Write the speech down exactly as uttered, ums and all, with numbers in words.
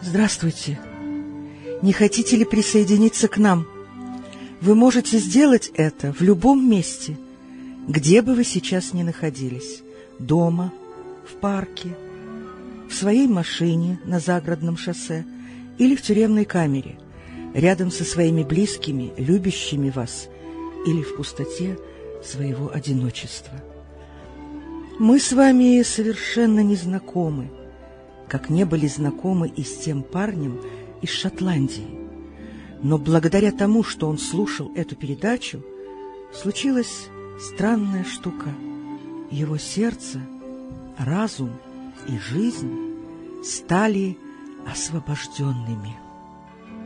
Здравствуйте. Не хотите ли присоединиться к нам? Вы можете сделать это в любом месте, где бы вы сейчас ни находились. Дома, в парке, в своей машине на загородном шоссе или в тюремной камере, рядом со своими близкими, любящими вас, или в пустоте своего одиночества. Мы с вами совершенно не знакомы, как не были знакомы и с тем парнем из Шотландии. Но благодаря тому, что он слушал эту передачу, случилась странная штука. Его сердце, разум и жизнь стали освобожденными.